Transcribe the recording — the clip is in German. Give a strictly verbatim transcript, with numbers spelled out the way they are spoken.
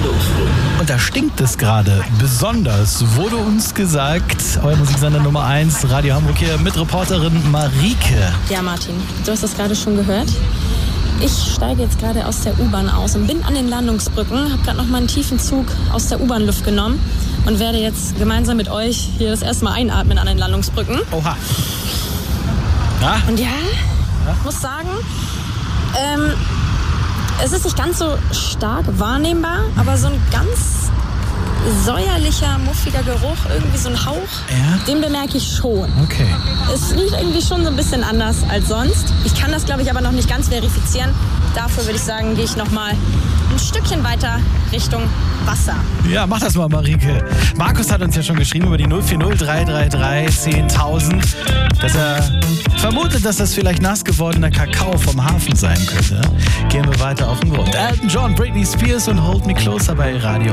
Und da stinkt es gerade besonders, wurde uns gesagt. Euer Musiksender Nummer eins, Radio Hamburg hier mit Reporterin Marike. Ja, Martin, du hast das gerade schon gehört. Ich steige jetzt gerade aus der U-Bahn aus und bin an den Landungsbrücken, habe gerade noch mal einen tiefen Zug aus der U-Bahn-Luft genommen und werde jetzt gemeinsam mit euch hier das erste Mal einatmen an den Landungsbrücken. Oha. Ja? Und ja, ja? muss sagen, ähm, es ist nicht ganz so stark wahrnehmbar, aber so ein ganz säuerlicher, muffiger Geruch, irgendwie so ein Hauch, ja? Den bemerke ich schon. Okay. Es riecht irgendwie schon so ein bisschen anders als sonst. Ich kann das, glaube ich, aber noch nicht ganz verifizieren. Dafür würde ich sagen, gehe ich noch mal ein Stückchen weiter Richtung Wasser. Ja, mach das mal, Marike. Markus hat uns ja schon geschrieben über die null vier null drei drei drei zehntausend, dass er vermutet, dass das vielleicht nass gewordener Kakao vom Hafen sein könnte. Gehen wir weiter auf den Grund. Elton John, Britney Spears und Hold Me Closer bei Radio